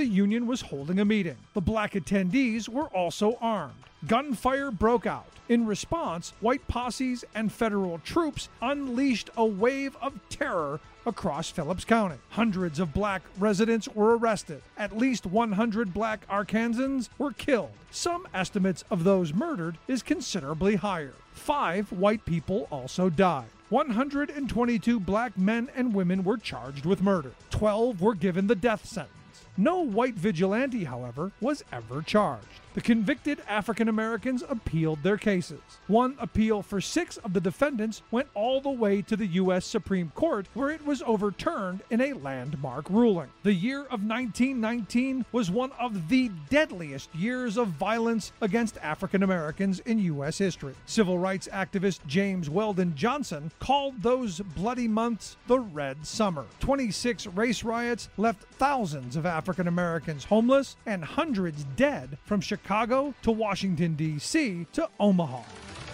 the Union was holding a meeting. The black attendees were also armed. Gunfire broke out. In response, white posses and federal troops unleashed a wave of terror across Phillips County. Hundreds of black residents were arrested. At least 100 black Arkansans were killed. Some estimates of those murdered is considerably higher. 5 white people also died. 122 black men and women were charged with murder. 12 were given the death sentence. No white vigilante, however, was ever charged. The convicted African Americans appealed their cases. One appeal for 6 of the defendants went all the way to the U.S. Supreme Court, where it was overturned in a landmark ruling. The year of 1919 was one of the deadliest years of violence against African Americans in U.S. history. Civil rights activist James Weldon Johnson called those bloody months the Red Summer. 26 race riots left thousands of African Americans homeless and hundreds dead from Chicago to Washington, D.C. to Omaha.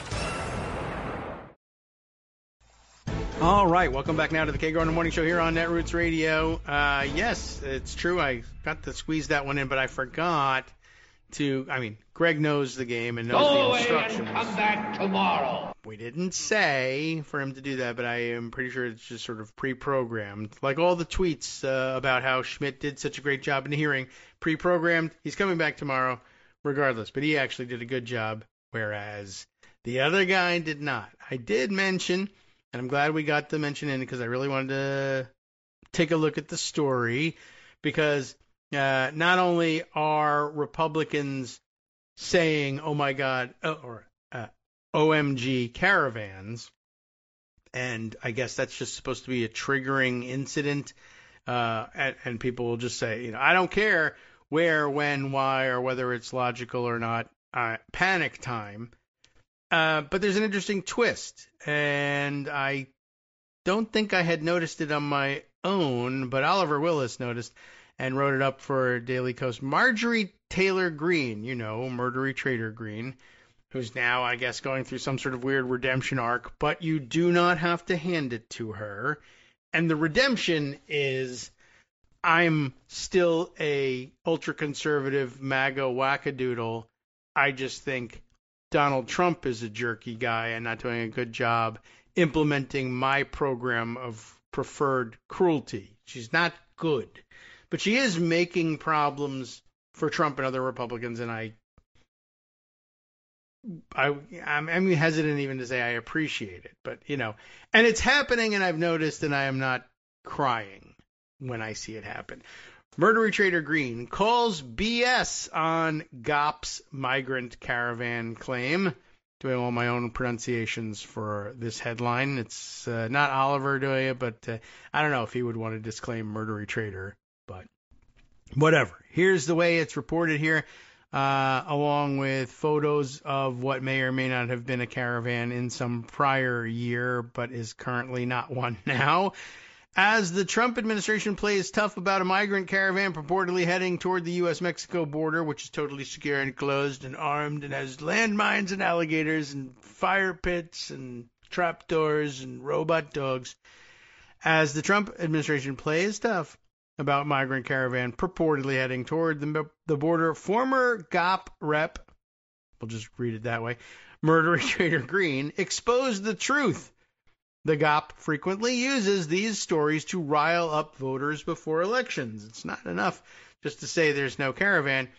All right, welcome back now to the Kay Gardner Morning Show here on Netroots Radio. Yes, it's true. I got to squeeze that one in, but I forgot to. Greg knows the game and knows the instructions. Go away and come back tomorrow. We didn't say for him to do that, but I am pretty sure it's just sort of pre-programmed. Like all the tweets about how Schmidt did such a great job in the hearing, pre-programmed. He's coming back tomorrow regardless, but he actually did a good job, whereas the other guy did not. I did mention, and I'm glad we got the mention in because I really wanted to take a look at the story, because not only are Republicans saying, oh my God, or OMG caravans, and I guess that's just supposed to be a triggering incident, and people will just say, I don't care where, when, why, or whether it's logical or not, panic time. But there's an interesting twist, and I don't think I had noticed it on my own, but Oliver Willis noticed and wrote it up for Daily Kos. Marjorie Taylor Greene, Murdery Trader Greene, who's now, I guess, going through some sort of weird redemption arc, but you do not have to hand it to her. And the redemption is, I'm still a ultra-conservative MAGA wackadoodle. I just think Donald Trump is a jerky guy and not doing a good job implementing my program of preferred cruelty. She's not good, but she is making problems for Trump and other Republicans, and I'm hesitant even to say I appreciate it, but and it's happening, and I've noticed, and I am not crying when I see it happen. Murdery Trader Greene calls BS on GOP's migrant caravan claim. Doing all my own pronunciations for this headline. It's not Oliver doing it, but I don't know if he would want to disclaim Murdery Trader, but whatever. Here's the way it's reported here, along with photos of what may or may not have been a caravan in some prior year, but is currently not one now. As the Trump administration plays tough about a migrant caravan purportedly heading toward the U.S.-Mexico border, which is totally secure and closed and armed and has landmines and alligators and fire pits and trapdoors and robot dogs. As the Trump administration plays tough about migrant caravan purportedly heading toward the border, former GOP rep, we'll just read it that way, Murdery Trader Greene, exposed the truth. The GOP frequently uses these stories to rile up voters before elections. It's not enough just to say there's no caravan.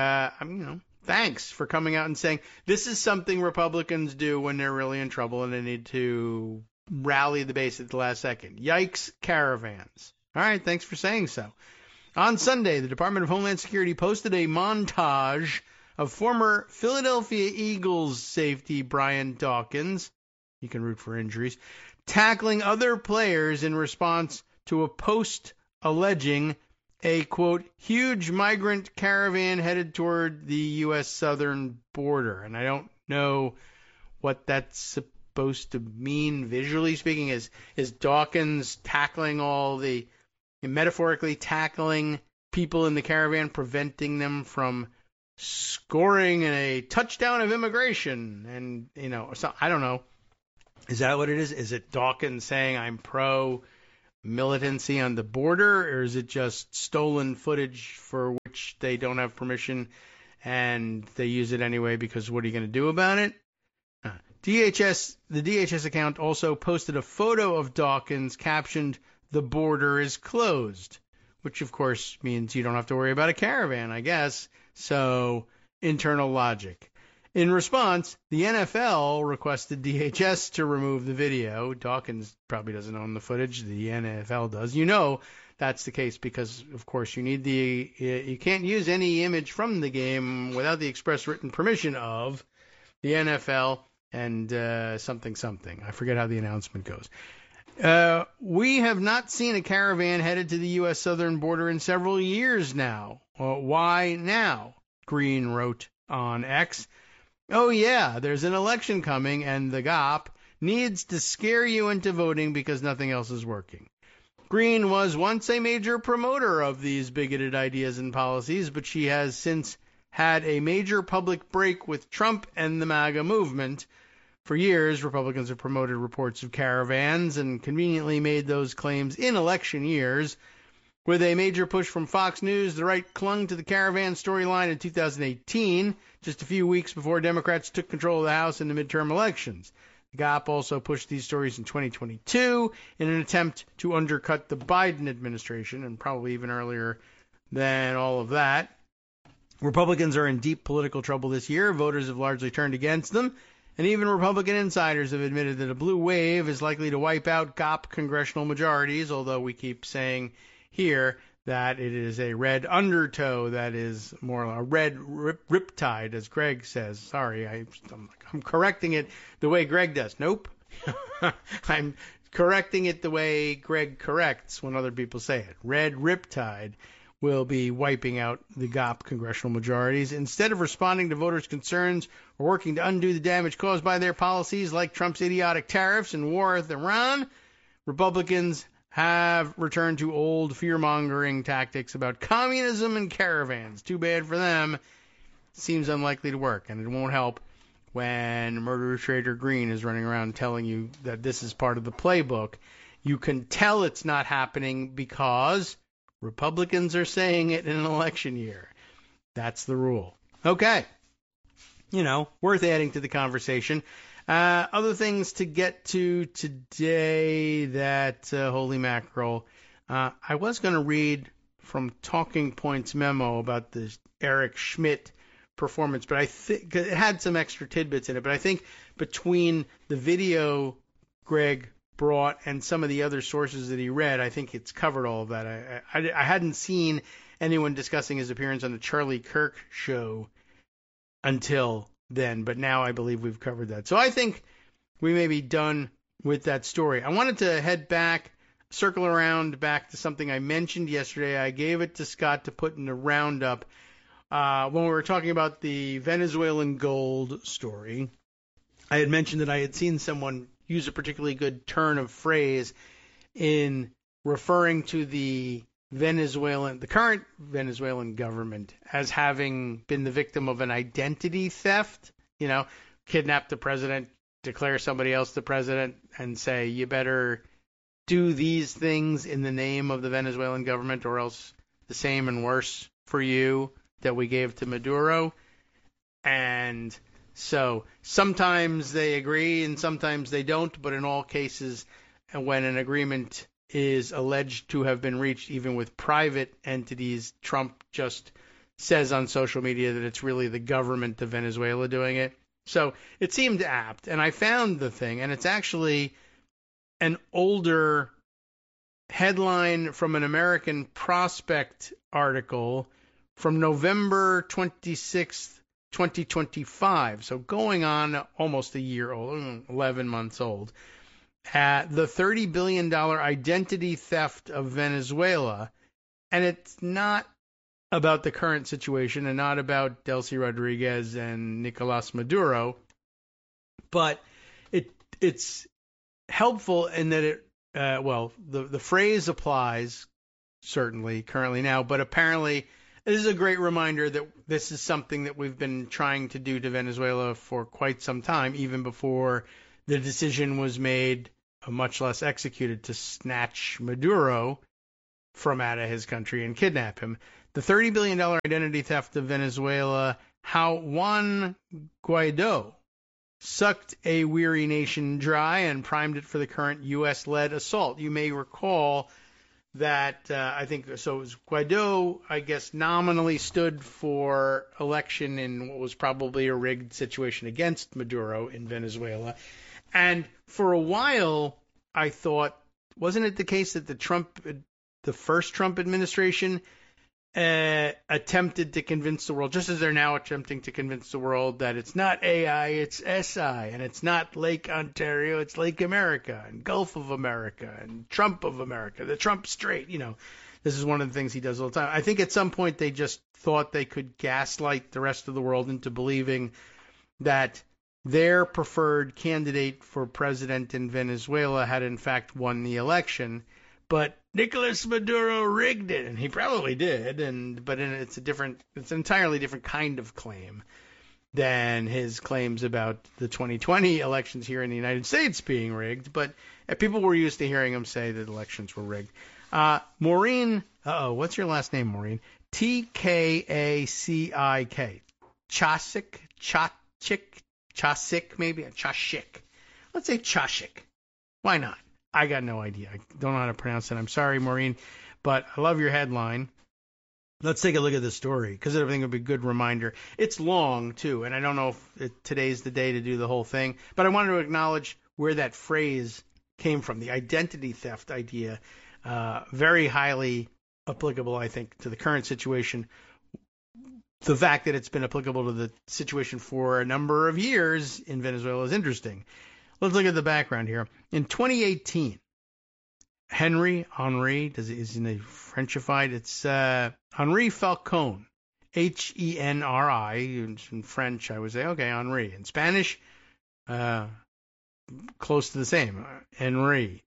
Thanks for coming out and saying this is something Republicans do when they're really in trouble and they need to rally the base at the last second. Yikes, caravans. All right, thanks for saying so. On Sunday, the Department of Homeland Security posted a montage of former Philadelphia Eagles safety Brian Dawkins, you can root for injuries, tackling other players in response to a post alleging a, quote, huge migrant caravan headed toward the U.S. southern border. And I don't know what that's supposed to mean visually speaking. Is Dawkins tackling metaphorically tackling people in the caravan, preventing them from scoring a touchdown of immigration? And, so I don't know. Is that what it is? Is it Dawkins saying I'm pro militancy on the border, or is it just stolen footage for which they don't have permission and they use it anyway because what are you going to do about it? The DHS account also posted a photo of Dawkins captioned, "The border is closed," which of course means you don't have to worry about a caravan, I guess. So, internal logic. In response, the NFL requested DHS to remove the video. Dawkins probably doesn't own the footage. The NFL does. You know that's the case because, of course, you can't use any image from the game without the express written permission of the NFL and something. I forget how the announcement goes. We have not seen a caravan headed to the U.S. southern border in several years now. Why now? Green wrote on X. Oh, yeah, there's an election coming, and the GOP needs to scare you into voting because nothing else is working. Green was once a major promoter of these bigoted ideas and policies, but she has since had a major public break with Trump and the MAGA movement. For years, Republicans have promoted reports of caravans and conveniently made those claims in election years. With a major push from Fox News, the right clung to the caravan storyline in 2018, just a few weeks before Democrats took control of the House in the midterm elections. The GOP also pushed these stories in 2022 in an attempt to undercut the Biden administration, and probably even earlier than all of that. Republicans are in deep political trouble this year. Voters have largely turned against them, and even Republican insiders have admitted that a blue wave is likely to wipe out GOP congressional majorities, although we keep saying here that it is a red undertow that is more a red riptide, as Greg says. Sorry, I'm correcting it the way Greg does. Nope. I'm correcting it the way Greg corrects when other people say it. Red riptide will be wiping out the GOP congressional majorities. Instead of responding to voters' concerns or working to undo the damage caused by their policies like Trump's idiotic tariffs and war with Iran, Republicans have returned to old fear-mongering tactics about communism and caravans. Too bad for them. Seems unlikely to work, and it won't help when Murder Trader Green is running around telling you that this is part of the playbook. You can tell it's not happening because Republicans are saying it in an election year. That's the rule. Okay. Worth adding to the conversation. Other things to get to today that, holy mackerel, I was going to read from Talking Points memo about the Eric Schmidt performance, but I think it had some extra tidbits in it, but I think between the video Greg brought and some of the other sources that he read, I think it's covered all of that. I hadn't seen anyone discussing his appearance on the Charlie Kirk show until then, but now I believe we've covered that. So I think we may be done with that story. I wanted to head back, circle around back to something I mentioned yesterday. I gave it to Scott to put in the roundup when we were talking about the Venezuelan gold story. I had mentioned that I had seen someone use a particularly good turn of phrase in referring to the current Venezuelan government as having been the victim of an identity theft. Kidnap the president, declare somebody else the president, and say, you better do these things in the name of the Venezuelan government or else the same and worse for you that we gave to Maduro. And so sometimes they agree and sometimes they don't, but in all cases, when an agreement is alleged to have been reached even with private entities, Trump just says on social media that it's really the government of Venezuela doing it. So it seemed apt, and I found the thing, and it's actually an older headline from an American Prospect article from November 26th, 2025, so going on almost a year old, 11 months old. The $30 billion identity theft of Venezuela, and it's not about the current situation and not about Delcy Rodriguez and Nicolas Maduro, but it's helpful in that the phrase applies certainly currently now, but apparently this is a great reminder that this is something that we've been trying to do to Venezuela for quite some time, even before the decision was made much less executed, to snatch Maduro from out of his country and kidnap him. The $30 billion identity theft of Venezuela, how Juan Guaido sucked a weary nation dry and primed it for the current U.S.-led assault. You may recall that I think so. It was Guaido, I guess, nominally stood for election in what was probably a rigged situation against Maduro in Venezuela. And for a while, I thought, wasn't it the case that the first Trump administration attempted to convince the world, just as they're now attempting to convince the world, that it's not AI, it's SI, and it's not Lake Ontario, it's Lake America, and Gulf of America, and Trump of America, the Trump Strait. This is one of the things he does all the time. I think at some point they just thought they could gaslight the rest of the world into believing that their preferred candidate for president in Venezuela had in fact won the election, but Nicolas Maduro rigged it, and he probably did. But it's an entirely different kind of claim than his claims about the 2020 elections here in the United States being rigged. But people were used to hearing him say that elections were rigged. Maureen, what's your last name, Maureen? Tkacic. Chasik, maybe? Chashik. Let's say Chashik. Why not? I got no idea. I don't know how to pronounce it. I'm sorry, Maureen, but I love your headline. Let's take a look at the story, because I think it would be a good reminder. It's long, too, and I don't know if today's the day to do the whole thing, but I wanted to acknowledge where that phrase came from, the identity theft idea. Very highly applicable, I think, to the current situation. The fact that it's been applicable to the situation for a number of years in Venezuela is interesting. Let's look at the background here. In 2018, Henri, is in a Frenchified? It's Henri Falcon, Henri. In French, I would say, okay, Henri. In Spanish, close to the same. Henri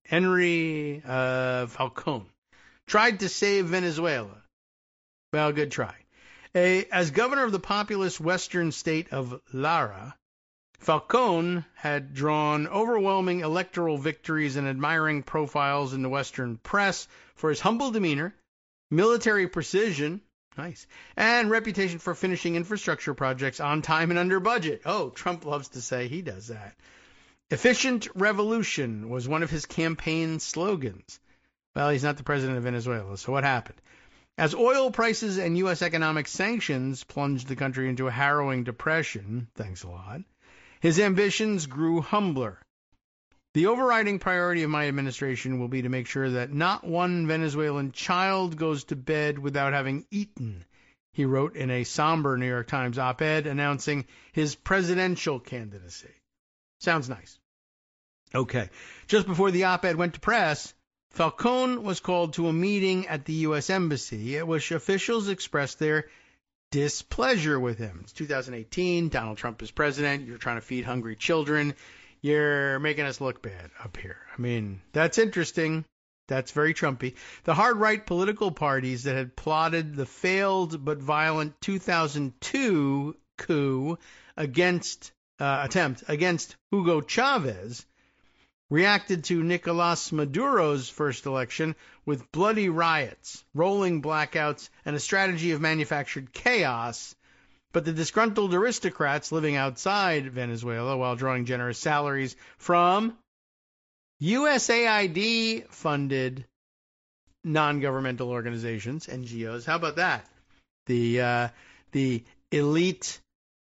Falcon tried to save Venezuela. Well, good try. As governor of the populous western state of Lara, Falcon had drawn overwhelming electoral victories and admiring profiles in the Western press for his humble demeanor, military precision, nice, and reputation for finishing infrastructure projects on time and under budget. Oh, Trump loves to say he does that. Efficient revolution was one of his campaign slogans. Well, he's not the president of Venezuela, so what happened? As oil prices and U.S. economic sanctions plunged the country into a harrowing depression, thanks a lot, his ambitions grew humbler. The overriding priority of my administration will be to make sure that not one Venezuelan child goes to bed without having eaten, he wrote in a somber New York Times op-ed announcing his presidential candidacy. Sounds nice. Okay. Just before the op-ed went to press, Falcon was called to a meeting at the U.S. Embassy at which officials expressed their displeasure with him. It's 2018. Donald Trump is president. You're trying to feed hungry children. You're making us look bad up here. I mean, that's interesting. That's very Trumpy. The hard-right political parties that had plotted the failed but violent 2002 coup attempt against Hugo Chavez reacted to Nicolas Maduro's first election with bloody riots, rolling blackouts, and a strategy of manufactured chaos. But the disgruntled aristocrats living outside Venezuela while drawing generous salaries from USAID-funded non-governmental organizations, NGOs. How about that? The elite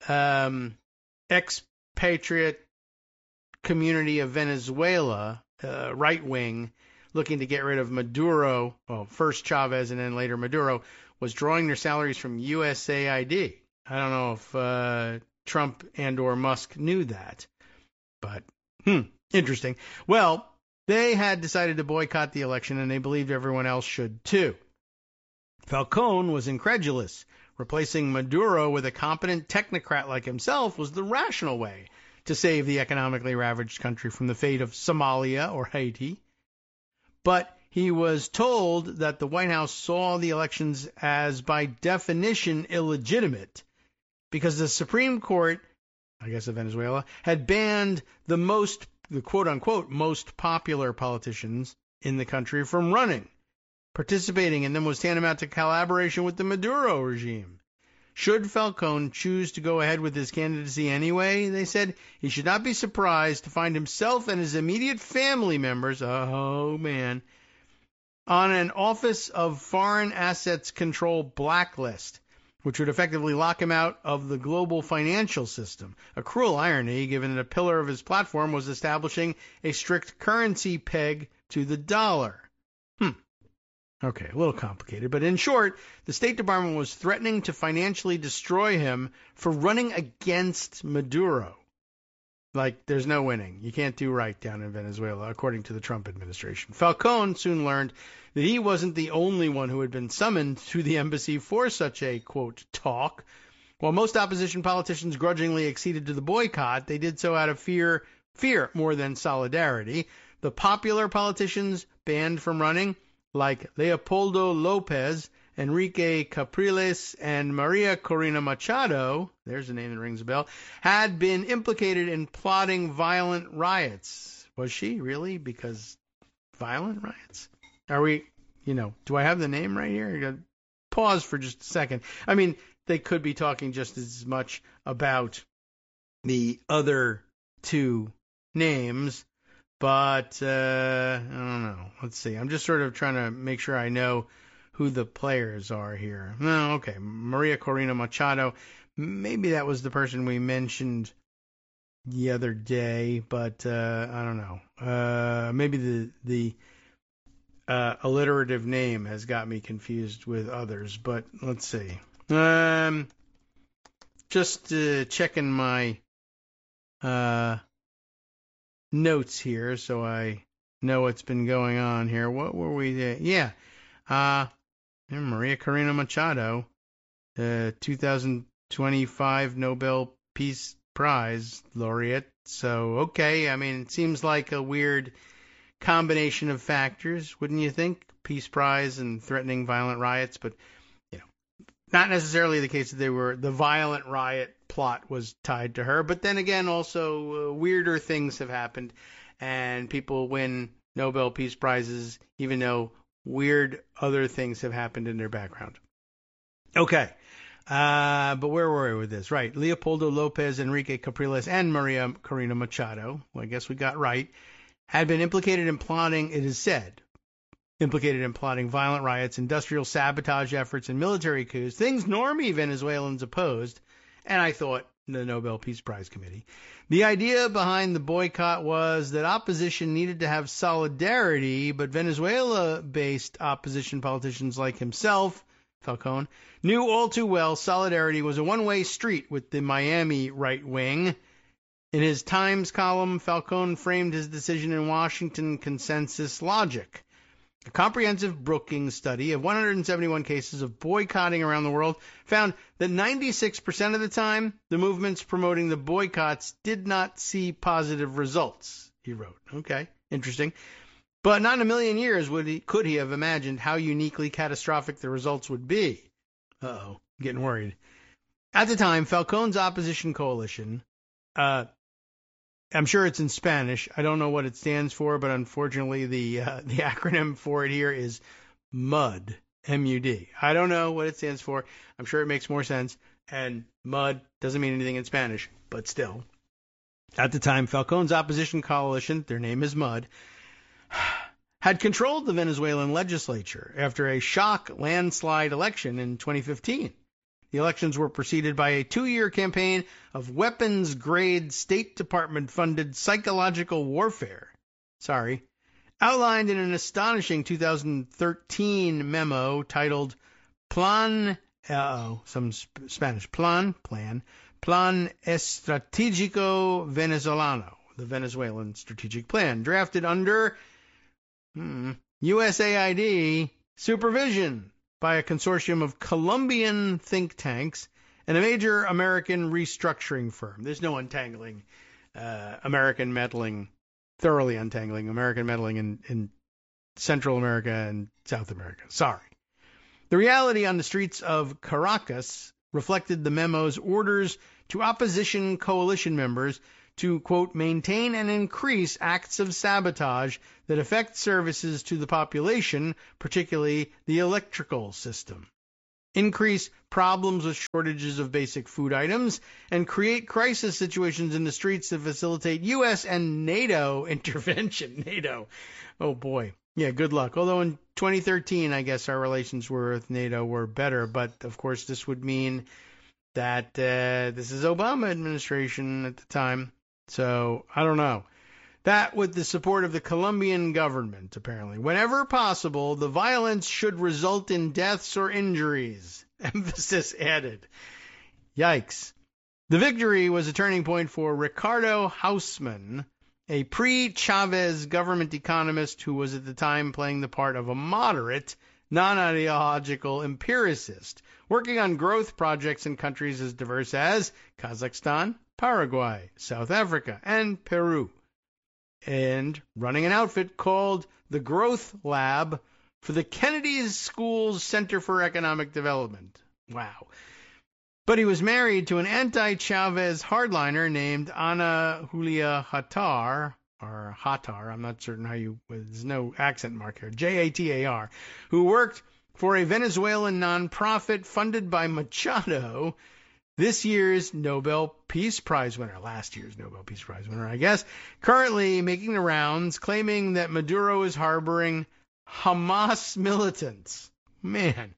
expatriate community of Venezuela, right-wing, looking to get rid of Maduro, well, first Chavez and then later Maduro, was drawing their salaries from USAID. I don't know if Trump and or Musk knew that, but interesting. Well, they had decided to boycott the election, and they believed everyone else should too. Falcon was incredulous. Replacing Maduro with a competent technocrat like himself was the rational way to save the economically ravaged country from the fate of Somalia or Haiti. But he was told that the White House saw the elections as by definition illegitimate because the Supreme Court, I guess of Venezuela, had banned the most the quote-unquote most popular politicians in the country from running, participating in them was tantamount to collaboration with the Maduro regime. Should Falcone choose to go ahead with his candidacy anyway, they said, he should not be surprised to find himself and his immediate family members, oh man, on an Office of Foreign Assets Control blacklist, which would effectively lock him out of the global financial system. A cruel irony, given that a pillar of his platform was establishing a strict currency peg to the dollar. Okay, a little complicated, but in short, the State Department was threatening to financially destroy him for running against Maduro. Like, there's no winning. You can't do right down in Venezuela, according to the Trump administration. Falcone soon learned that he wasn't the only one who had been summoned to the embassy for such a, quote, talk. While most opposition politicians grudgingly acceded to the boycott, they did so out of fear more than solidarity. The popular politicians banned from running, like Leopoldo Lopez, Enrique Capriles, and Maria Corina Machado, there's a name that rings a bell, had been implicated in plotting violent riots. Was she really? Because violent riots? Are we, do I have the name right here? You gotta pause for just a second. I mean, they could be talking just as much about the other two names, but I don't know. Let's see. I'm just sort of trying to make sure I know who the players are here. No, okay. Maria Corina Machado. Maybe that was the person we mentioned the other day, but I don't know. Maybe the alliterative name has got me confused with others, but let's see. Just checking my notes here so I know what's been going on here. What were we? Yeah. Maria Corina Machado, 2025 Nobel Peace Prize laureate. So, okay. I mean, it seems like a weird combination of factors, wouldn't you think? Peace Prize and threatening violent riots, but not necessarily the case that the violent riot plot was tied to her. But then again, also weirder things have happened, and people win Nobel Peace Prizes even though weird other things have happened in their background. Okay. But where were we with this? Right. Leopoldo Lopez, Enrique Capriles, and Maria Corina Machado, who I guess we got right, had been implicated in plotting, it is said, violent riots, industrial sabotage efforts, and military coups, things normie Venezuelans opposed, and I thought the Nobel Peace Prize Committee. The idea behind the boycott was that opposition needed to have solidarity, but Venezuela-based opposition politicians like himself, Falcone, knew all too well solidarity was a one-way street with the Miami right wing. In his Times column, Falcone framed his decision in Washington consensus logic. A comprehensive Brookings study of 171 cases of boycotting around the world found that 96% of the time, the movements promoting the boycotts did not see positive results, he wrote. Okay, interesting. But not in a million years could he have imagined how uniquely catastrophic the results would be. Uh-oh, I'm getting worried. At the time, Falcone's opposition coalition, I'm sure it's in Spanish. I don't know what it stands for, but unfortunately the acronym for it here is MUD, M-U-D. I don't know what it stands for. I'm sure it makes more sense. And MUD doesn't mean anything in Spanish, but still. At the time, Falcone's opposition coalition, their name is MUD, had controlled the Venezuelan legislature after a shock landslide election in 2015. The elections were preceded by a 2-year campaign of weapons-grade State Department-funded psychological warfare. Outlined in an astonishing 2013 memo titled Plan Estratégico Venezolano, the Venezuelan Strategic Plan, drafted under USAID supervision by a consortium of Colombian think tanks and a major American restructuring firm. There's no untangling thoroughly untangling American meddling in Central America and South America. Sorry. The reality on the streets of Caracas reflected the memo's orders to opposition coalition members to, quote, maintain and increase acts of sabotage that affect services to the population, particularly the electrical system, increase problems with shortages of basic food items, and create crisis situations in the streets that facilitate U.S. and NATO intervention. NATO. Oh, boy. Yeah, good luck. Although in 2013, I guess our relations with NATO were better. But, of course, this would mean that this is Obama administration at the time. So, I don't know. That with the support of the Colombian government, apparently. Whenever possible, the violence should result in deaths or injuries. Emphasis added. Yikes. The victory was a turning point for Ricardo Hausmann, a pre-Chavez government economist who was at the time playing the part of a moderate, non-ideological empiricist, working on growth projects in countries as diverse as Kazakhstan, Paraguay, South Africa, and Peru, and running an outfit called the Growth Lab for the Kennedy School's Center for Economic Development. Wow. But he was married to an anti-Chavez hardliner named Ana Julia Hattar, or Hattar, I'm not certain how there's no accent mark here, Jatar, who worked for a Venezuelan nonprofit funded by Machado, this year's Nobel Peace Prize winner, last year's Nobel Peace Prize winner, I guess, currently making the rounds, claiming that Maduro is harboring Hamas militants. Man,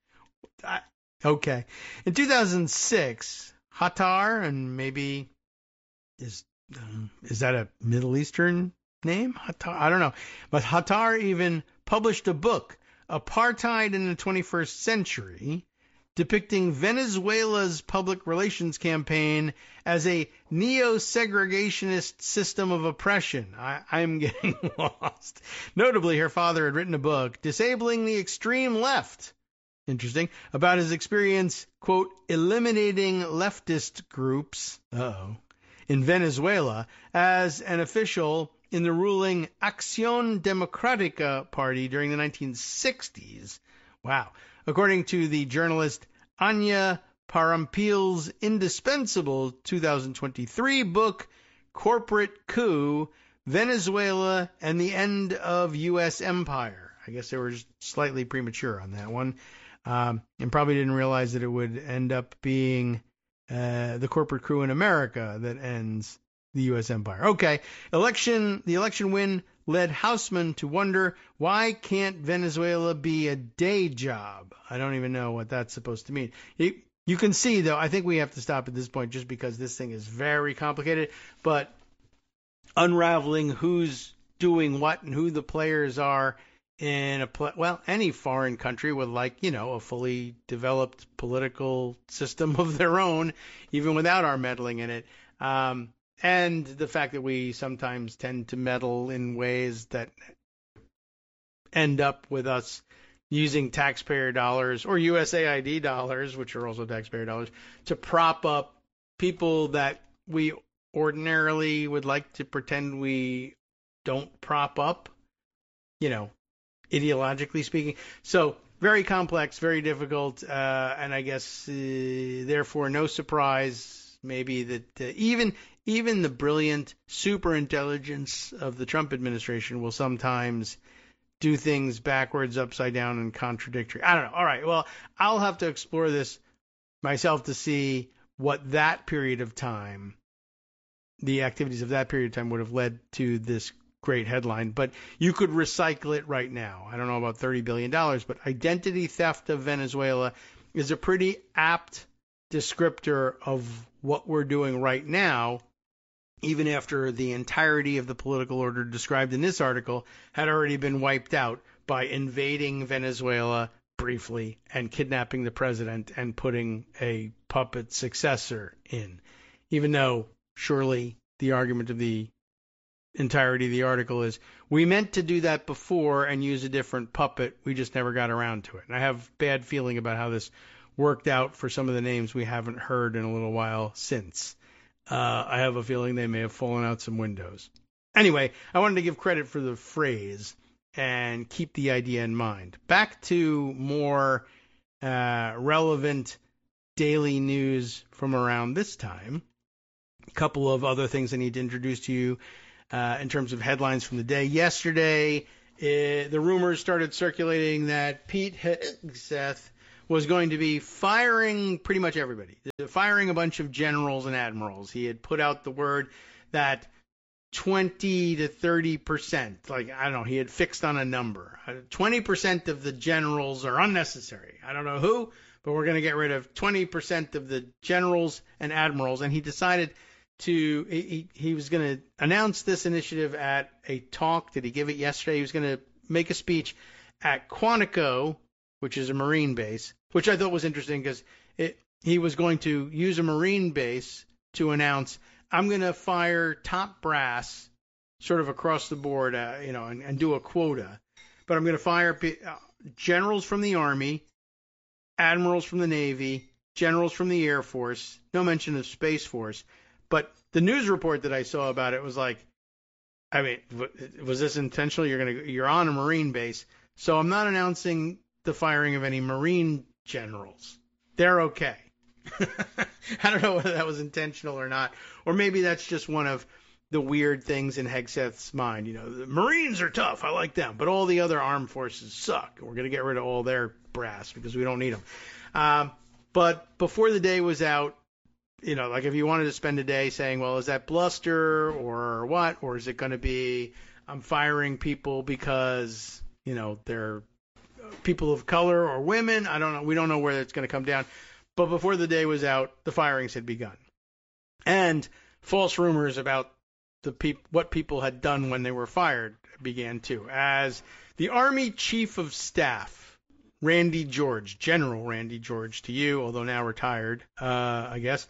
okay. In 2006, Hattar, and maybe is that a Middle Eastern name? Hattar, I don't know. But Hattar even published a book, Apartheid in the 21st Century, depicting Venezuela's public relations campaign as a neo-segregationist system of oppression. I'm getting lost. Notably, her father had written a book, Disabling the Extreme Left, interesting, about his experience, quote, eliminating leftist groups, in Venezuela as an official in the ruling Acción Democrática party during the 1960s. Wow. According to the journalist Anya Parampil's indispensable 2023 book, Corporate Coup, Venezuela and the End of U.S. Empire. I guess they were slightly premature on that one, and probably didn't realize that it would end up being the corporate coup in America that ends the U.S. empire. Okay, the election win led Hausmann to wonder, why can't Venezuela be a day job? I don't even know what that's supposed to mean. You can see, though, I think we have to stop at this point just because this thing is very complicated, but unraveling who's doing what and who the players are in any foreign country with, a fully developed political system of their own, even without our meddling in it. And the fact that we sometimes tend to meddle in ways that end up with us using taxpayer dollars or USAID dollars, which are also taxpayer dollars, to prop up people that we ordinarily would like to pretend we don't prop up, ideologically speaking. So very complex, very difficult, and I guess therefore no surprise maybe that even the brilliant super intelligence of the Trump administration will sometimes do things backwards, upside down, and contradictory. I don't know. All right. Well, I'll have to explore this myself to see what that period of time, the activities of that period of time would have led to this great headline. But you could recycle it right now. I don't know about $30 billion, but identity theft of Venezuela is a pretty apt descriptor of what we're doing right now, even after the entirety of the political order described in this article had already been wiped out by invading Venezuela briefly and kidnapping the president and putting a puppet successor in. Even though surely the argument of the entirety of the article is, we meant to do that before and use a different puppet, we just never got around to it. And I have bad feeling about how this worked out for some of the names we haven't heard in a little while since. I have a feeling they may have fallen out some windows. Anyway, I wanted to give credit for the phrase and keep the idea in mind. Back to more relevant daily news from around this time. A couple of other things I need to introduce to you in terms of headlines from the day. Yesterday, the rumors started circulating that Pete Hegseth was going to be firing pretty much everybody, firing a bunch of generals and admirals. He had put out the word that 20 to 30%, like, I don't know, he had fixed on a number. 20% of the generals are unnecessary. I don't know who, but we're going to get rid of 20% of the generals and admirals. And he decided he was going to announce this initiative at a talk. Did he give it yesterday? He was going to make a speech at Quantico, which is a Marine base, which I thought was interesting because he was going to use a Marine base to announce, I'm going to fire top brass sort of across the board, and do a quota. But I'm going to fire generals from the Army, admirals from the Navy, generals from the Air Force, no mention of Space Force. But the news report that I saw about it was like, I mean, was this intentional? You're on a Marine base. So I'm not announcing the firing of any Marine generals. They're okay. I don't know whether that was intentional or not. Or maybe that's just one of the weird things in Hegseth's mind. The Marines are tough. I like them. But all the other armed forces suck. We're going to get rid of all their brass because we don't need them. But before the day was out, like if you wanted to spend a day saying, well, is that bluster or what? Or is it going to be I'm firing people because, they're people of color or women? I don't know. We don't know where it's going to come down. But before the day was out, the firings had begun. And false rumors about what people had done when they were fired began too. As the Army Chief of Staff, Randy George, General Randy George to you, although now retired, I guess,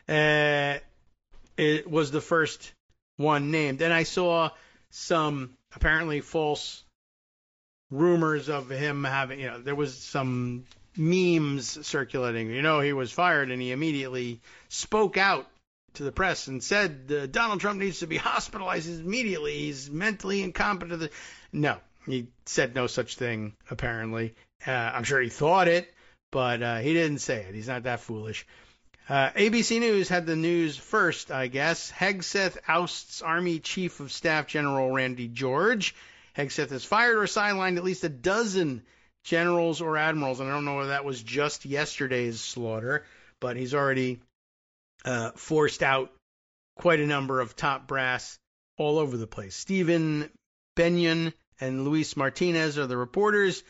it was the first one named. And I saw some apparently false rumors of him having, there was some memes circulating. He was fired and he immediately spoke out to the press and said Donald Trump needs to be hospitalized immediately. He's mentally incompetent. No, he said no such thing, apparently. I'm sure he thought it, but he didn't say it. He's not that foolish. ABC News had the news first, I guess. Hegseth ousts Army Chief of Staff General Randy George. Hegseth has fired or sidelined at least a dozen generals or admirals, and I don't know whether that was just yesterday's slaughter, but he's already forced out quite a number of top brass all over the place. Stephen Benyon and Luis Martinez are the reporters.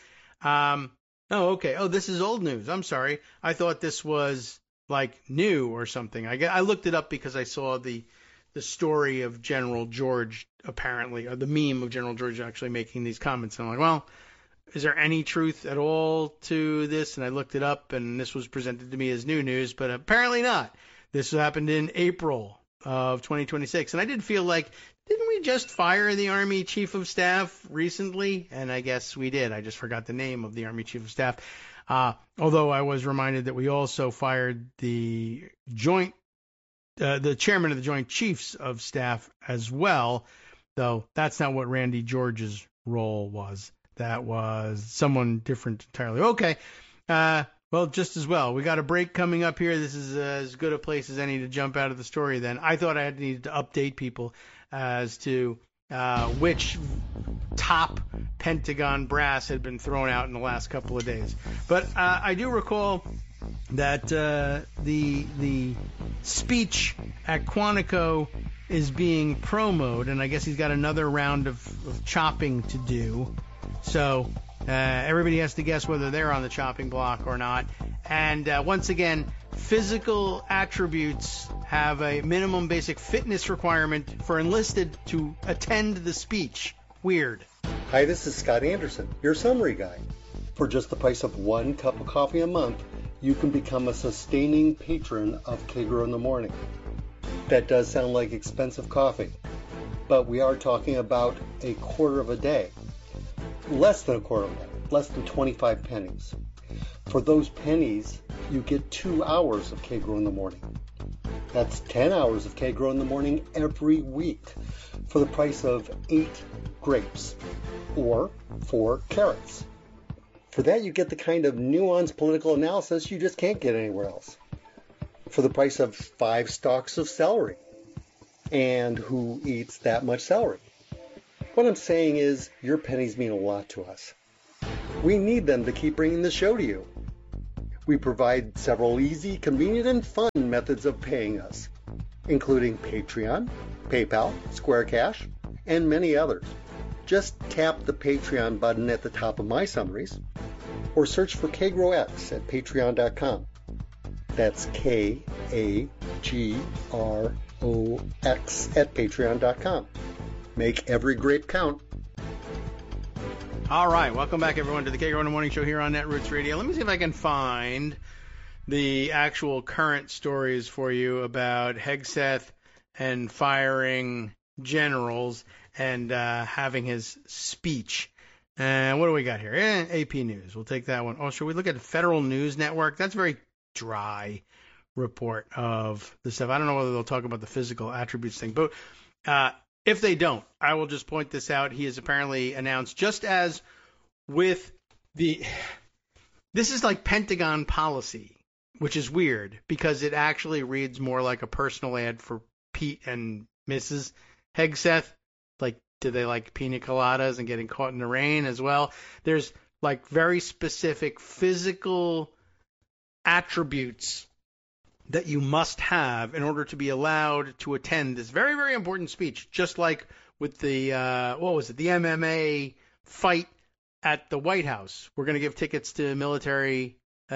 Okay. Oh, this is old news. I'm sorry. I thought this was like new or something. I looked it up because I saw the story of General George, apparently, or the meme of General George actually making these comments. And I'm like, well, is there any truth at all to this? And I looked it up, and this was presented to me as new news, but apparently not. This happened in April of 2026. And I did feel like, didn't we just fire the Army Chief of Staff recently? And I guess we did. I just forgot the name of the Army Chief of Staff. Although I was reminded that we also fired the chairman of the Joint Chiefs of Staff as well, though that's not what Randy George's role was. That was someone different entirely. Okay. Well, just as well. We got a break coming up here. This is as good a place as any to jump out of the story then. I thought I needed to update people as to which top Pentagon brass had been thrown out in the last couple of days. But I do recall that the speech at Quantico is being promoted, and I guess he's got another round of chopping to do. So everybody has to guess whether they're on the chopping block or not. And once again, physical attributes have a minimum basic fitness requirement for enlisted to attend the speech. Weird. Hi, this is Scott Anderson, your summary guy. For just the price of 1 cup of coffee a month, you can become a sustaining patron of Kagro in the Morning. That does sound like expensive coffee, but we are talking about a quarter of a day. Less than a quarter of a day, less than 25 pennies. For those pennies, you get 2 hours of Kagro in the Morning. That's 10 hours of Kagro in the Morning every week for the price of 8 grapes or 4 carrots. For that, you get the kind of nuanced political analysis you just can't get anywhere else. For the price of 5 stalks of celery and who eats that much celery. What I'm saying is, your pennies mean a lot to us. We need them to keep bringing the show to you. We provide several easy, convenient, and fun methods of paying us, including Patreon, PayPal, Square Cash, and many others. Just tap the Patreon button at the top of my summaries, or search for KagroX at patreon.com. That's KAGROX at patreon.com. Make every grape count. All right, welcome back, everyone, to the Kagro in the Morning Show here on Netroots Radio. Let me see if I can find the actual current stories for you about Hegseth and firing generals and having his speech. And what do we got here? AP News. We'll take that one. Oh, should we look at the Federal News Network? That's a very dry report of the stuff. I don't know whether they'll talk about the physical attributes thing, but if they don't, I will just point this out. He has apparently announced, just as with this is like Pentagon policy, which is weird because it actually reads more like a personal ad for Pete and Mrs. Hegseth. Like, do they like pina coladas and getting caught in the rain as well? There's like very specific physical attributes that you must have in order to be allowed to attend this very, very important speech, just like with the, the MMA fight at the White House. We're going to give tickets to military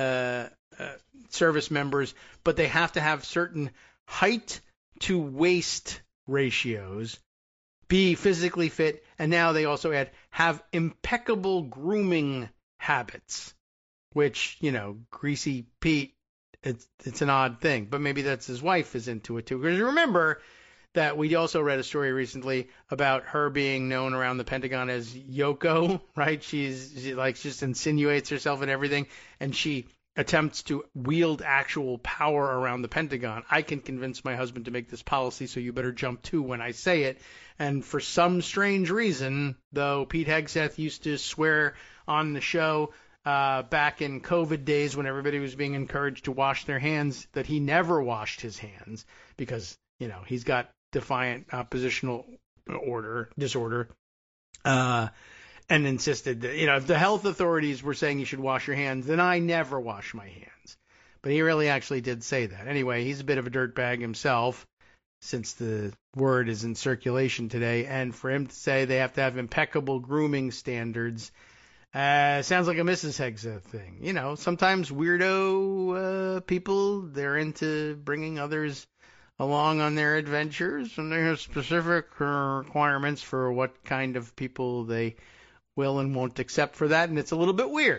service members, but they have to have certain height to waist ratios, be physically fit, and now they also add have impeccable grooming habits, which, Greasy Pete, it's an odd thing, but maybe that's his wife is into it too. Because remember that we also read a story recently about her being known around the Pentagon as Yoko, right? She just insinuates herself in everything, and she attempts to wield actual power around the Pentagon. I can convince my husband to make this policy, so you better jump too when I say it. And for some strange reason, though, Pete Hegseth used to swear on the show back in COVID days when everybody was being encouraged to wash their hands, that he never washed his hands because, he's got defiant oppositional disorder, and insisted that, if the health authorities were saying you should wash your hands, then I never wash my hands. But he really actually did say that. Anyway, he's a bit of a dirtbag himself, since the word is in circulation today, and for him to say they have to have impeccable grooming standards, sounds like a Mrs. Hegseth thing. Sometimes weirdo people, they're into bringing others along on their adventures, and they have specific requirements for what kind of people they will and won't accept for that, and it's a little bit weird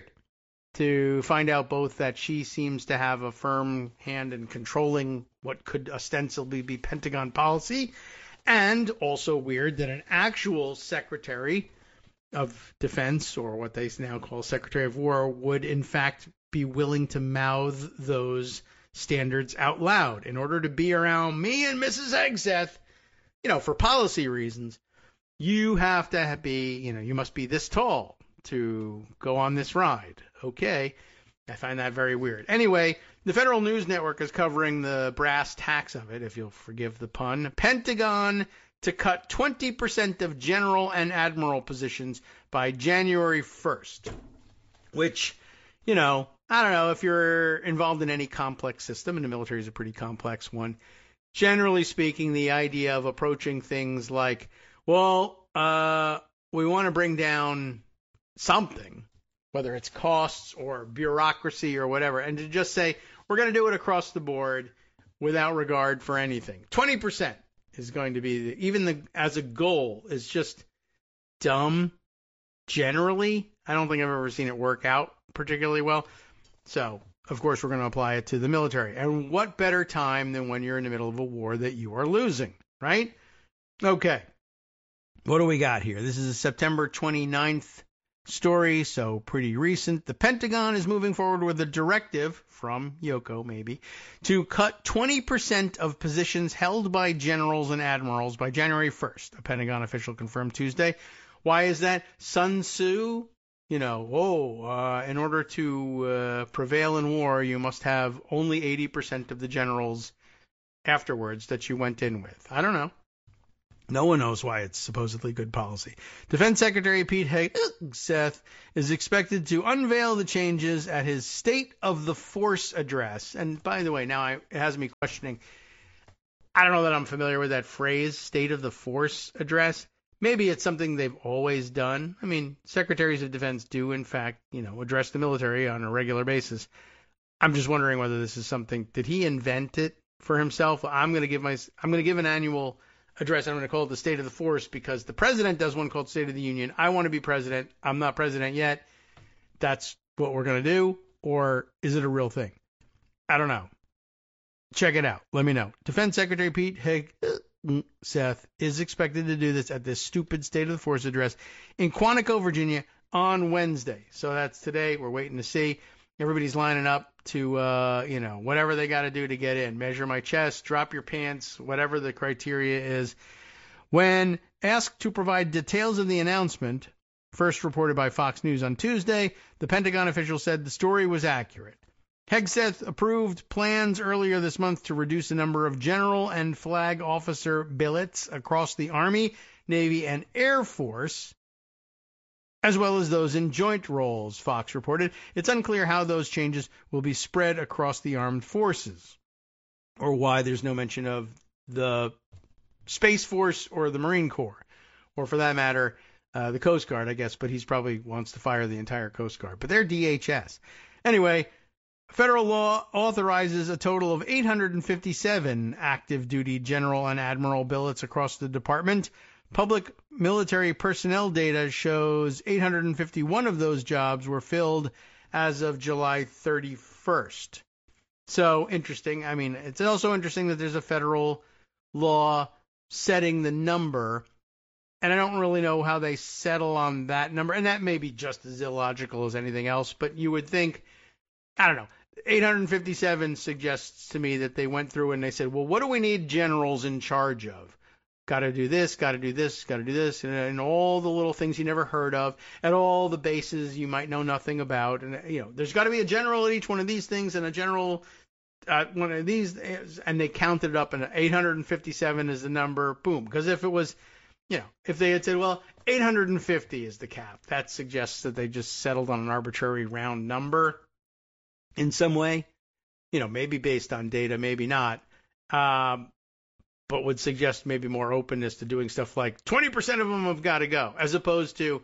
to find out both that she seems to have a firm hand in controlling what could ostensibly be Pentagon policy, and also weird that an actual Secretary of Defense, or what they now call Secretary of War, would in fact be willing to mouth those standards out loud in order to be around me and Mrs. Hegseth. For policy reasons, you have to be, you must be this tall to go on this ride. Okay. I find that very weird. Anyway, the Federal News Network is covering the brass tacks of it, if you'll forgive the pun. Pentagon to cut 20% of general and admiral positions by January 1st, which, I don't know if you're involved in any complex system, and the military is a pretty complex one. Generally speaking, the idea of approaching things like, we want to bring down something, whether it's costs or bureaucracy or whatever, and to just say, we're going to do it across the board without regard for anything. 20% is going to be, as a goal, is just dumb. Generally, I don't think I've ever seen it work out particularly well. So, of course, we're going to apply it to the military. And what better time than when you're in the middle of a war that you are losing, right? Okay. What do we got here? This is a September 29th story, so pretty recent. The Pentagon is moving forward with a directive from Yoko, maybe, to cut 20% of positions held by generals and admirals by January 1st, a Pentagon official confirmed Tuesday. Why is that? Sun Tzu, in order to prevail in war, you must have only 80% of the generals afterwards that you went in with. I don't know. No one knows why it's supposedly good policy. Defense Secretary Pete Hegseth is expected to unveil the changes at his State of the Force address. And by the way, now it has me questioning. I don't know that I'm familiar with that phrase, State of the Force address. Maybe it's something they've always done. I mean, secretaries of defense do, in fact, address the military on a regular basis. I'm just wondering whether this is something. Did he invent it for himself? I'm going to give an annual address. I'm going to call it the State of the Force because the president does one called State of the Union. I want to be president. I'm not president yet. That's what we're going to do. Or is it a real thing? I don't know. Check it out. Let me know. Defense Secretary Pete Hegseth is expected to do this at this stupid State of the Force address in Quantico, Virginia on Wednesday. So that's today. We're waiting to see. Everybody's lining up to, whatever they got to do to get in. Measure my chest, drop your pants, whatever the criteria is. When asked to provide details of the announcement, first reported by Fox News on Tuesday, the Pentagon official said the story was accurate. Hegseth approved plans earlier this month to reduce the number of general and flag officer billets across the Army, Navy, and Air Force, as well as those in joint roles, Fox reported. It's unclear how those changes will be spread across the armed forces, or why there's no mention of the Space Force or the Marine Corps, or for that matter, the Coast Guard, I guess, but he probably wants to fire the entire Coast Guard. But they're DHS. Anyway, federal law authorizes a total of 857 active duty general and admiral billets across the department. Public military personnel data shows 851 of those jobs were filled as of July 31st. So interesting. I mean, it's also interesting that there's a federal law setting the number, and I don't really know how they settle on that number, and that may be just as illogical as anything else, but you would think, I don't know, 857 suggests to me that they went through and they said, well, what do we need generals in charge of? Got to do this, got to do this, got to do this, and all the little things you never heard of, at all the bases you might know nothing about. And, there's got to be a general at each one of these things and a general at one of these. And they counted it up, and 857 is the number. Boom. Because if it was, if they had said, well, 850 is the cap, that suggests that they just settled on an arbitrary round number in some way, maybe based on data, maybe not. But would suggest maybe more openness to doing stuff like 20% of them have got to go, as opposed to,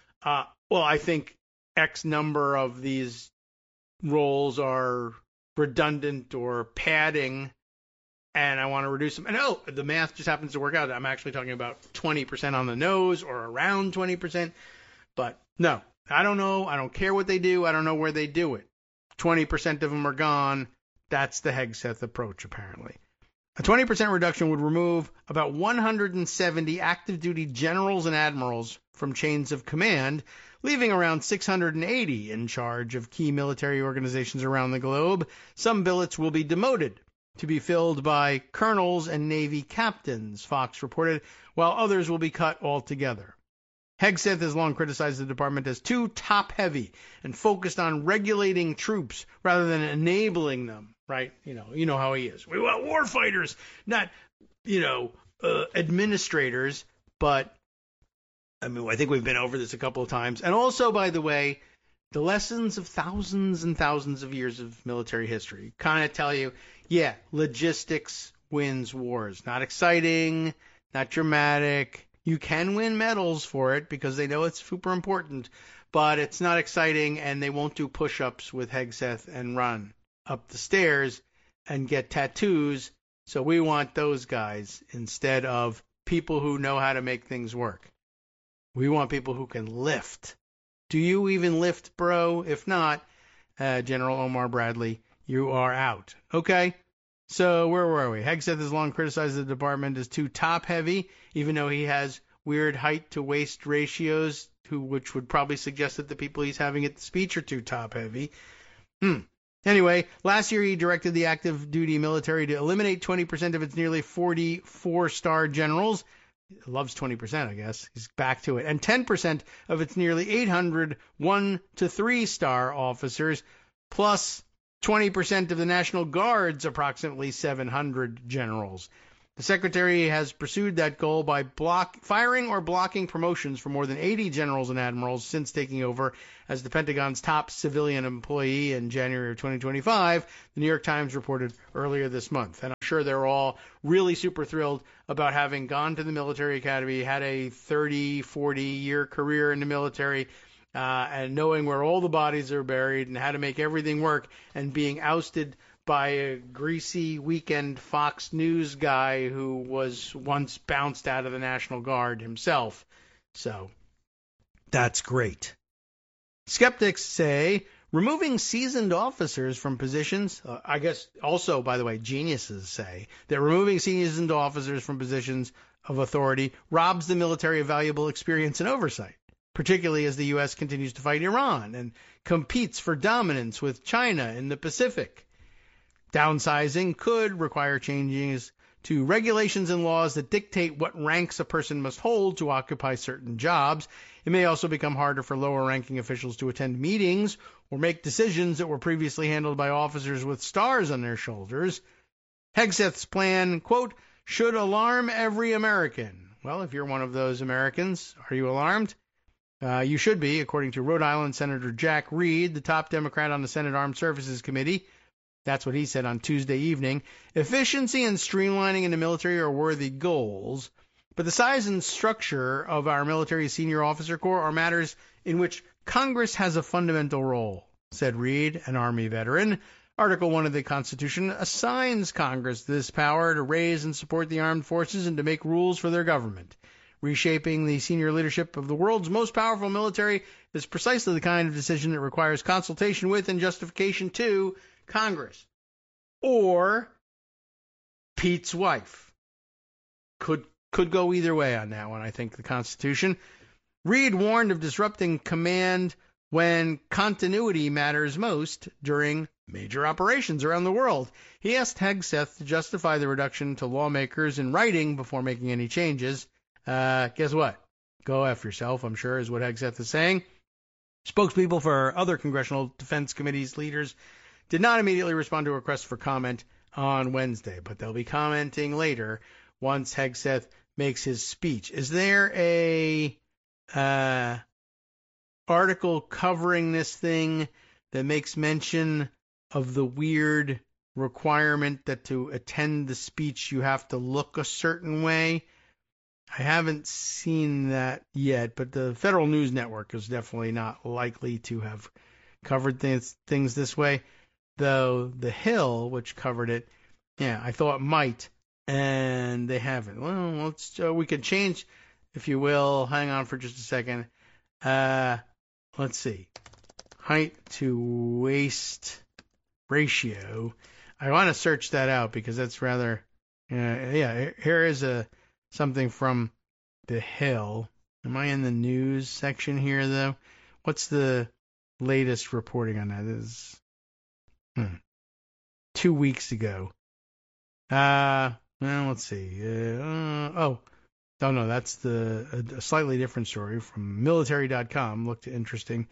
I think X number of these roles are redundant or padding, and I want to reduce them. And the math just happens to work out. I'm actually talking about 20% on the nose or around 20%. But no, I don't know. I don't care what they do. I don't know where they do it. 20% of them are gone. That's the Hegseth approach, apparently. A 20% reduction would remove about 170 active duty generals and admirals from chains of command, leaving around 680 in charge of key military organizations around the globe. Some billets will be demoted to be filled by colonels and Navy captains, Fox reported, while others will be cut altogether. Hegseth has long criticized the department as too top-heavy and focused on regulating troops rather than enabling them. Right? You know how he is. We want war fighters, not, administrators. But, I think we've been over this a couple of times. And also, by the way, the lessons of thousands and thousands of years of military history kind of tell you, logistics wins wars. Not exciting, not dramatic. You can win medals for it because they know it's super important, but it's not exciting, and they won't do push-ups with Hegseth and run up the stairs and get tattoos. So we want those guys instead of people who know how to make things work. We want people who can lift. Do you even lift, bro? If not, General Omar Bradley, you are out. Okay? So where were we? Hegseth has long criticized the department as too top-heavy, even though he has weird height-to-waist ratios, which would probably suggest that the people he's having at the speech are too top-heavy. Anyway, last year he directed the active duty military to eliminate 20% of its nearly 40 4-star generals. He loves 20%, I guess. He's back to it. And 10% of its nearly 800 1- to 3-star officers, plus 20% of the National Guard's approximately 700 generals. The secretary has pursued that goal by firing or blocking promotions for more than 80 generals and admirals since taking over as the Pentagon's top civilian employee in January of 2025, the New York Times reported earlier this month. And I'm sure they're all really super thrilled about having gone to the military academy, had a 30, 40-year career in the military, and knowing where all the bodies are buried and how to make everything work, and being ousted by a greasy weekend Fox News guy who was once bounced out of the National Guard himself. So that's great. Skeptics say removing seasoned officers from positions, I guess also, by the way, geniuses say that removing seasoned officers from positions of authority robs the military of valuable experience and oversight, particularly as the U.S. continues to fight Iran and competes for dominance with China in the Pacific. Downsizing could require changes to regulations and laws that dictate what ranks a person must hold to occupy certain jobs. It may also become harder for lower-ranking officials to attend meetings or make decisions that were previously handled by officers with stars on their shoulders. Hegseth's plan, quote, should alarm every American. Well, if you're one of those Americans, are you alarmed? You should be, according to Rhode Island Senator Jack Reed, the top Democrat on the Senate Armed Services Committee. That's what he said on Tuesday evening. Efficiency and streamlining in the military are worthy goals, but the size and structure of our military senior officer corps are matters in which Congress has a fundamental role, said Reed, an Army veteran. Article 1 of the Constitution assigns Congress this power to raise and support the armed forces and to make rules for their government. Reshaping the senior leadership of the world's most powerful military is precisely the kind of decision that requires consultation with and justification to Congress. Or Pete's wife. Could go either way on that one, I think, the Constitution. Reed warned of disrupting command when continuity matters most during major operations around the world. He asked Hegseth to justify the reduction to lawmakers in writing before making any changes. Guess what? Go F yourself, I'm sure, is what Hegseth is saying. Spokespeople for other Congressional Defense Committees leaders did not immediately respond to a request for comment on Wednesday, but they'll be commenting later once Hegseth makes his speech. Is there a article covering this thing that makes mention of the weird requirement that to attend the speech you have to look a certain way? I haven't seen that yet, but the Federal News Network is definitely not likely to have covered things this way. Though The Hill, which covered it, yeah, I thought might, and they haven't. Well, we could change, if you will. Hang on for just a second. Let's see. Height to waist ratio. I want to search that out because that's rather, here is something from The Hill. Am I in the news section here, though? What's the latest reporting on that? This is 2 weeks ago. Well, let's see. No, that's a slightly different story from military.com. Looked interesting.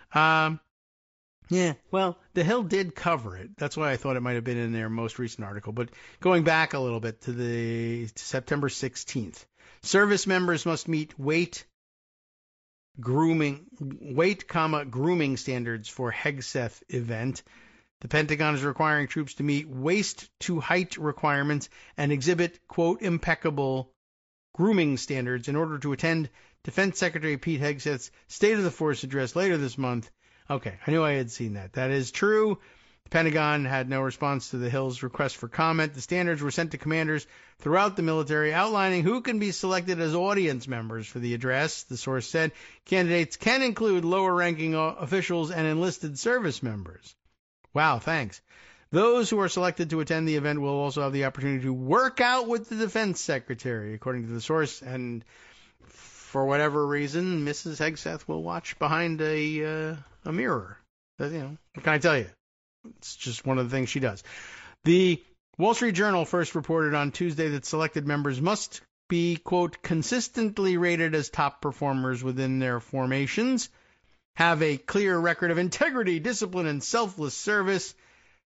Yeah, well, The Hill did cover it. That's why I thought it might have been in their most recent article. But going back a little bit to September 16th, service members must meet weight, grooming standards for Hegseth event. The Pentagon is requiring troops to meet waist-to-height requirements and exhibit, quote, impeccable grooming standards in order to attend Defense Secretary Pete Hegseth's State of the Force address later this month. Okay, I knew I had seen that. That is true. The Pentagon had no response to The Hill's request for comment. The standards were sent to commanders throughout the military, outlining who can be selected as audience members for the address. The source said candidates can include lower-ranking officials and enlisted service members. Wow, thanks. Those who are selected to attend the event will also have the opportunity to work out with the defense secretary, according to the source. And for whatever reason, Mrs. Hegseth will watch behind a mirror. What can I tell you? It's just one of the things she does. The Wall Street Journal first reported on Tuesday that selected members must be, quote, consistently rated as top performers within their formations, have a clear record of integrity, discipline, and selfless service,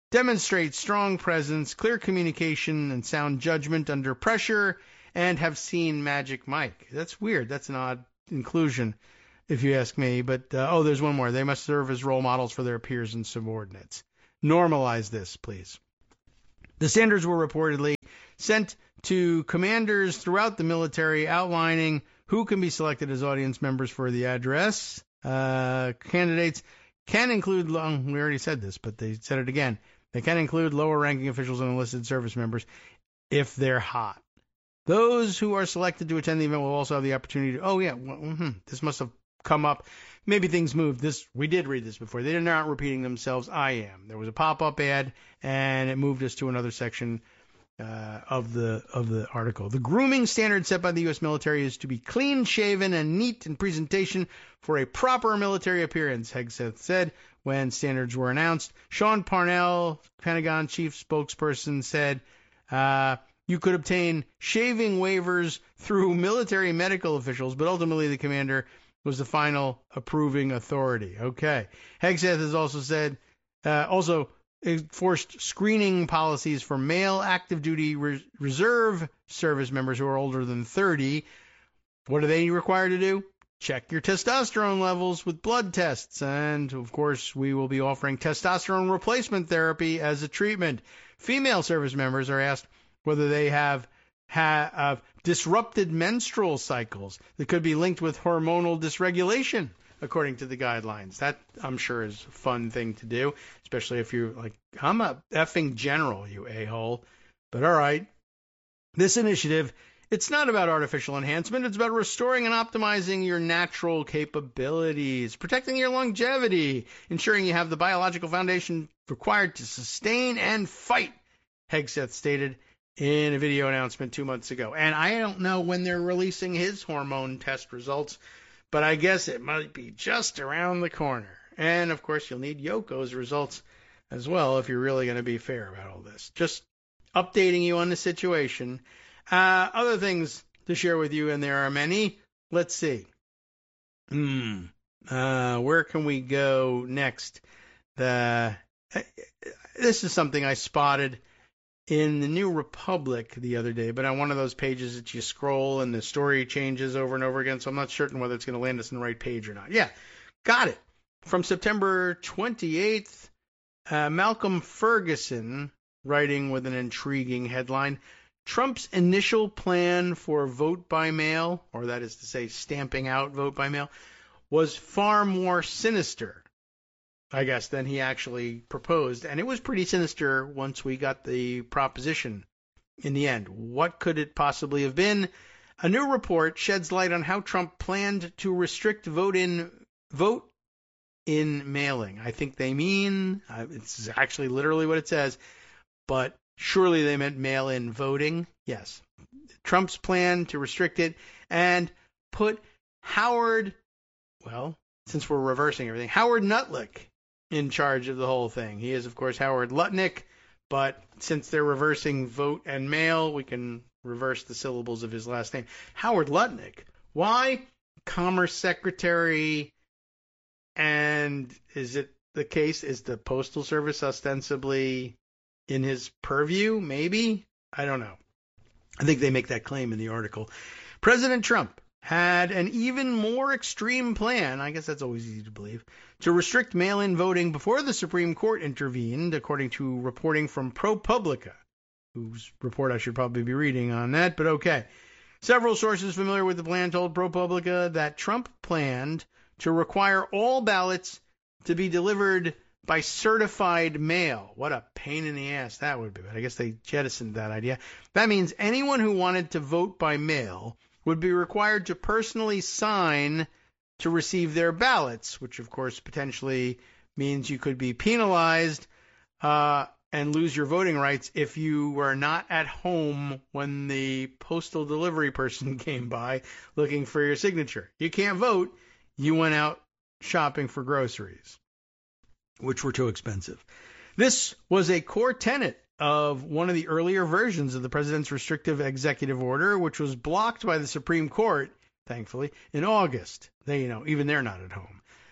demonstrate strong presence, clear communication, and sound judgment under pressure, and have seen Magic Mike. That's weird. That's an odd inclusion, if you ask me. But, there's one more. They must serve as role models for their peers and subordinates. Normalize this, please. The standards were reportedly sent to commanders throughout the military outlining who can be selected as audience members for the address. Candidates can include, we already said this, but they said it again. They can include lower-ranking officials and enlisted service members if they're hot. Those who are selected to attend the event will also have the opportunity to, this must have come up. Maybe things moved. We did read this before. They're not repeating themselves. I am. There was a pop-up ad, and it moved us to another section of the article. The grooming standard set by the U.S. military is to be clean-shaven and neat in presentation for a proper military appearance, Hegseth said when standards were announced. Sean Parnell, Pentagon chief spokesperson, said you could obtain shaving waivers through military medical officials, but ultimately the commander was the final approving authority. Okay. Hegseth has also said, enforced screening policies for male active duty reserve service members who are older than 30. What are they required to do? Check your testosterone levels with blood tests. And, of course, we will be offering testosterone replacement therapy as a treatment. Female service members are asked whether they have disrupted menstrual cycles that could be linked with hormonal dysregulation, according to the guidelines. That, I'm sure, is a fun thing to do, especially if you're like, I'm a effing general, you a-hole. But all right. This initiative, it's not about artificial enhancement. It's about restoring and optimizing your natural capabilities, protecting your longevity, ensuring you have the biological foundation required to sustain and fight, Hegseth stated in a video announcement 2 months ago. And I don't know when they're releasing his hormone test results, but I guess it might be just around the corner. And, of course, you'll need Yoko's results as well if you're really going to be fair about all this. Just updating you on the situation. Other things to share with you, and there are many. Let's see. Where can we go next? This is something I spotted in the New Republic the other day, but on one of those pages that you scroll and the story changes over and over again, so I'm not certain whether it's going to land us on the right page or not. Yeah, got it. From September 28th, Malcolm Ferguson, writing with an intriguing headline, Trump's initial plan for vote by mail, or that is to say stamping out vote by mail, was far more sinister, I guess, than he actually proposed. And it was pretty sinister once we got the proposition in the end. What could it possibly have been? A new report sheds light on how Trump planned to restrict vote in mailing. I think they mean, it's actually literally what it says, but surely they meant mail-in voting. Yes. Trump's plan to restrict it and put Howard, since we're reversing everything, Howard Nutlick in charge of the whole thing. He is, of course, Howard Lutnick, but since they're reversing vote and mail, we can reverse the syllables of his last name. Howard Lutnick. Why? Commerce Secretary. And is it the case? Is the Postal Service ostensibly in his purview? Maybe? I don't know. I think they make that claim in the article. President Trump had an even more extreme plan, I guess that's always easy to believe, to restrict mail-in voting before the Supreme Court intervened, according to reporting from ProPublica, whose report I should probably be reading on that, but okay. Several sources familiar with the plan told ProPublica that Trump planned to require all ballots to be delivered by certified mail. What a pain in the ass that would be, but I guess they jettisoned that idea. That means anyone who wanted to vote by mail would be required to personally sign to receive their ballots, which of course potentially means you could be penalized and lose your voting rights if you were not at home when the postal delivery person came by looking for your signature. You can't vote. You went out shopping for groceries, which were too expensive. This was a core tenet of one of the earlier versions of the president's restrictive executive order, which was blocked by the Supreme Court, thankfully, in August. Even they're not at home.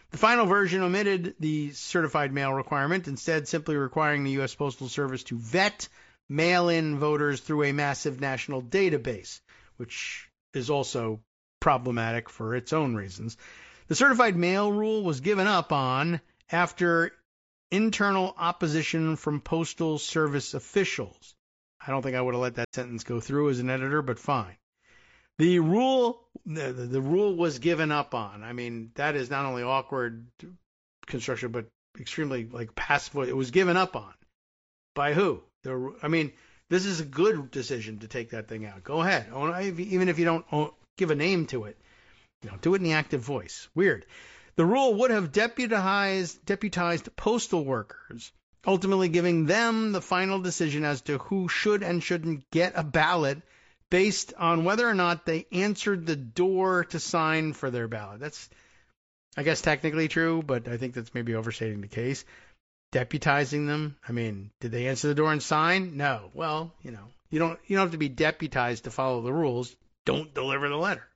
The final version omitted the certified mail requirement, instead simply requiring the U.S. Postal Service to vet mail-in voters through a massive national database, which is also problematic for its own reasons. The certified mail rule was given up on after internal opposition from Postal Service officials. I don't think I would have let that sentence go through as an editor, but fine. The rule was given up on. I mean, that is not only awkward construction, but extremely passive. It was given up on. By who? This is a good decision to take that thing out. Go ahead. Even if you don't give a name to it. Do it in the active voice. Weird. The rule would have deputized postal workers, ultimately giving them the final decision as to who should and shouldn't get a ballot based on whether or not they answered the door to sign for their ballot. That's, I guess, technically true, but I think that's maybe overstating the case. Deputizing them? Did they answer the door and sign? No. Well, you don't have to be deputized to follow the rules. Don't deliver the letter.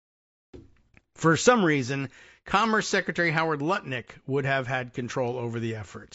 For some reason, Commerce Secretary Howard Lutnick would have had control over the effort.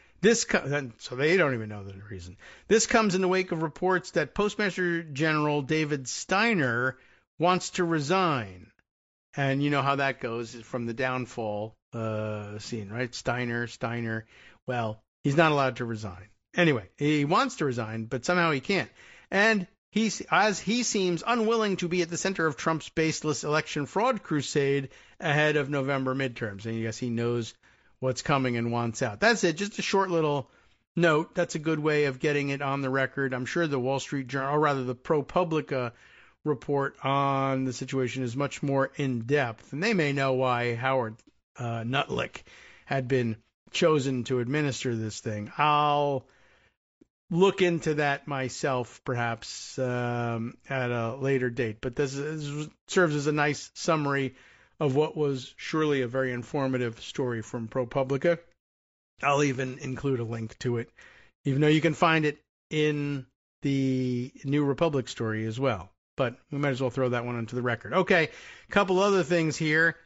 So they don't even know the reason. This comes in the wake of reports that Postmaster General David Steiner wants to resign. And you know how that goes from the downfall scene, right? Steiner. Well, he's not allowed to resign. Anyway, he wants to resign, but somehow he can't. And he seems unwilling to be at the center of Trump's baseless election fraud crusade ahead of November midterms. And I guess he knows what's coming and wants out. That's it. Just a short little note. That's a good way of getting it on the record. I'm sure the Wall Street Journal, or rather the ProPublica report on the situation is much more in-depth. And they may know why Howard Lutnick had been chosen to administer this thing. I'll look into that myself, perhaps, at a later date. But this serves as a nice summary of what was surely a very informative story from ProPublica. I'll even include a link to it, even though you can find it in the New Republic story as well. But we might as well throw that one onto the record. Okay, a couple other things here.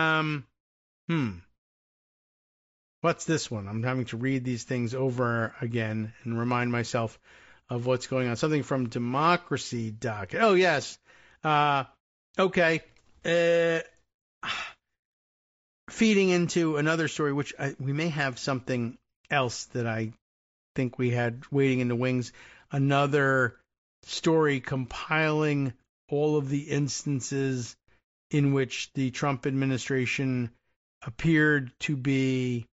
What's this one? I'm having to read these things over again and remind myself of what's going on. Something from Democracy Docket. Oh, yes. Okay. Feeding into another story, which we may have something else that I think we had waiting in the wings. Another story compiling all of the instances in which the Trump administration appeared to be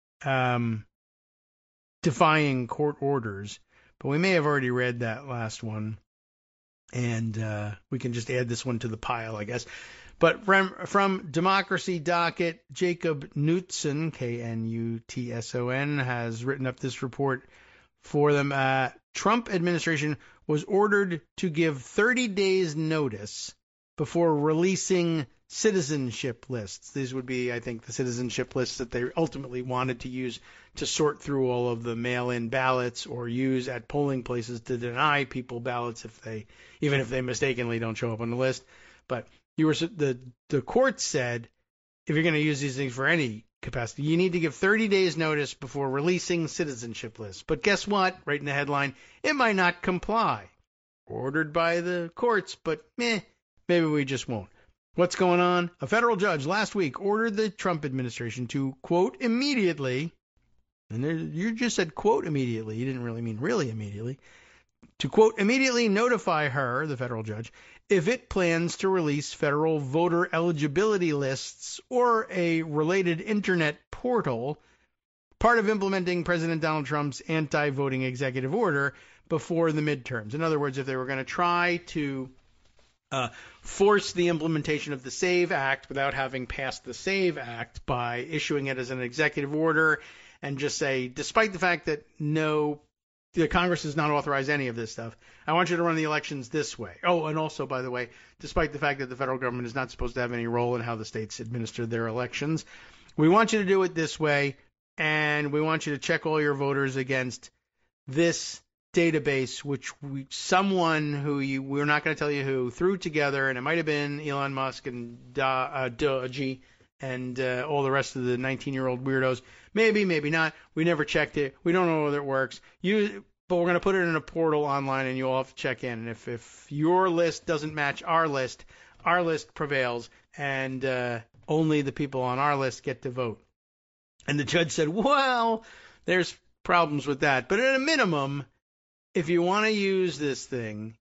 defying court orders, but we may have already read that last one, and we can just add this one to the pile, I guess. But from Democracy Docket, Jacob Knutson, Knutson, has written up this report for them. Trump administration was ordered to give 30 days notice before releasing citizenship lists. These would be, I think, the citizenship lists that they ultimately wanted to use to sort through all of the mail-in ballots or use at polling places to deny people ballots even if they mistakenly don't show up on the list. But the court said if you're going to use these things for any capacity, you need to give 30 days notice before releasing citizenship lists. But guess what? Right in the headline, it might not comply. Ordered by the courts, but maybe we just won't. What's going on? A federal judge last week ordered the Trump administration to, quote, immediately, and you just said, quote, immediately. You didn't really mean really immediately. To, quote, immediately notify her, the federal judge, if it plans to release federal voter eligibility lists or a related internet portal, part of implementing President Donald Trump's anti-voting executive order before the midterms. In other words, if they were going to try to force the implementation of the SAVE Act without having passed the SAVE Act by issuing it as an executive order and just say, despite the fact that the Congress does not authorize any of this stuff, I want you to run the elections this way. Oh, and also, by the way, despite the fact that the federal government is not supposed to have any role in how the states administer their elections, we want you to do it this way, and we want you to check all your voters against this database, which someone who we're not going to tell you who threw together, and it might have been Elon Musk and Doge and all the rest of the 19-year-old weirdos. Maybe, maybe not. We never checked it. We don't know whether it works. But we're going to put it in a portal online, and you all have to check in. And if your list doesn't match our list prevails, and only the people on our list get to vote. And the judge said, well, there's problems with that. But at a minimum, if you want to use this thing,